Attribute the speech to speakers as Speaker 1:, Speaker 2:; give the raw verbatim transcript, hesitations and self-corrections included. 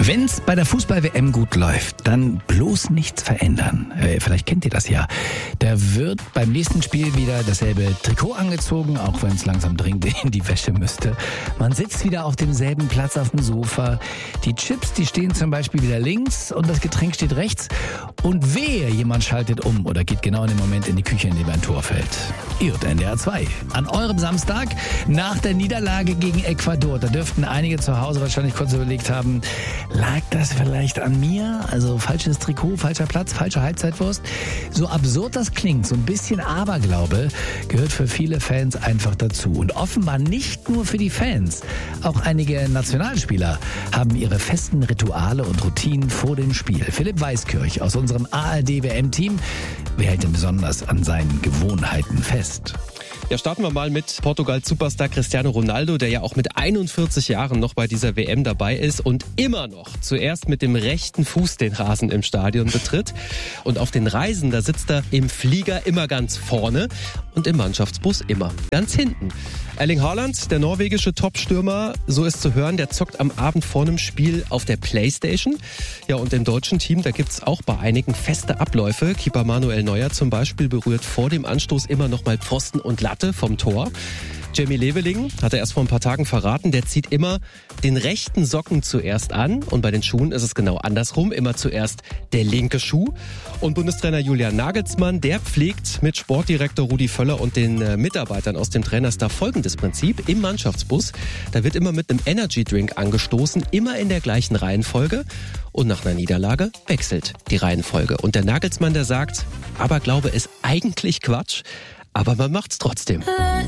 Speaker 1: Wenn's bei der Fußball-W M gut läuft, dann bloß nichts verändern. Äh, vielleicht kennt ihr das ja. Da wird beim nächsten Spiel wieder dasselbe Trikot angezogen, auch wenn es langsam dringend in die Wäsche müsste. Man sitzt wieder auf demselben Platz auf dem Sofa. Die Chips, die stehen zum Beispiel wieder links und das Getränk steht rechts. Und wehe, jemand schaltet um oder geht genau in dem Moment in die Küche, in dem ein Tor fällt. Ihr hört N D R zwei. An eurem Samstag nach der Niederlage gegen Ecuador. Da dürften einige zu Hause wahrscheinlich kurz überlegt haben, lag das vielleicht an mir? Also falsches Trikot, falscher Platz, falsche Halbzeitwurst. So absurd das klingt, so ein bisschen Aberglaube gehört für viele Fans einfach dazu. Und offenbar nicht nur für die Fans. Auch einige Nationalspieler haben ihre festen Rituale und Routinen vor dem Spiel. Philipp Weiskirch aus unserem A R D-W M-Team. Wer hält denn besonders an seinen Gewohnheiten fest?
Speaker 2: Ja, starten wir mal mit Portugal-Superstar Cristiano Ronaldo, der ja auch mit einundvierzig Jahren noch bei dieser W M dabei ist und immer noch zuerst mit dem rechten Fuß den Rasen im Stadion betritt. Und auf den Reisen, da sitzt er im Flieger immer ganz vorne und im Mannschaftsbus immer ganz hinten. Erling Haaland, der norwegische Top-Stürmer, so ist zu hören, der zockt am Abend vor einem Spiel auf der Playstation. Ja, und im deutschen Team, da gibt's auch bei einigen feste Abläufe. Keeper Manuel Neuer zum Beispiel berührt vor dem Anstoß immer noch mal Pfosten und Latte vom Tor. Jamie Leveling hat er erst vor ein paar Tagen verraten, der zieht immer den rechten Socken zuerst an und bei den Schuhen ist es genau andersrum, immer zuerst der linke Schuh. Und Bundestrainer Julian Nagelsmann, der pflegt mit Sportdirektor Rudi Völler und den äh, Mitarbeitern aus dem Trainerstab folgendes Prinzip. Im Mannschaftsbus, da wird immer mit einem Energy Drink angestoßen, immer in der gleichen Reihenfolge. Und nach einer Niederlage wechselt die Reihenfolge. Und der Nagelsmann, der sagt, aber glaube ist eigentlich Quatsch, aber man macht's trotzdem.